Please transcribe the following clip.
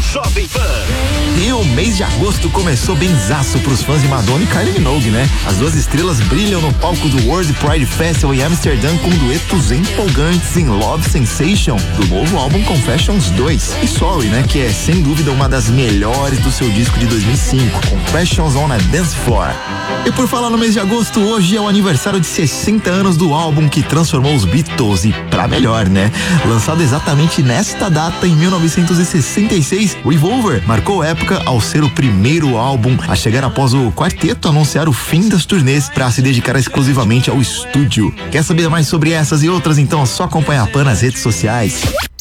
Jovem Pan. E o mês de agosto começou benzaço pros fãs de Madonna e Kylie Minogue, né? As duas estrelas brilham no palco do World Pride Festival em Amsterdã com duetos empolgantes em Love Sensation, do novo álbum Confessions 2, e Sorry, né? Que é sem dúvida uma das melhores do seu disco de 2005, Confessions on a Dance Floor. E por falar no mês de agosto, hoje é o aniversário de 60 anos do álbum que transformou os Beatles e pra melhor, né? Lançado exatamente nesta data, em 1966, Revolver marcou época ao ser o primeiro álbum a chegar após o quarteto anunciar o fim das turnês para se dedicar exclusivamente ao estúdio. Quer saber mais sobre essas e outras? Então é só acompanhar a Pan nas redes sociais.